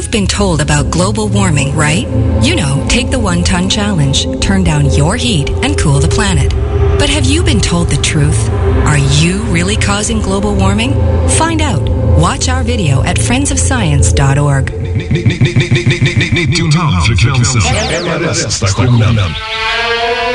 You've been told about global warming, right? You know, take the 1 ton challenge, turn down your heat, and cool the planet. But have you been told the truth? Are you really causing global warming? Find out. Watch our video at friendsofscience.org. 95 frekvenser. RMS-stationen.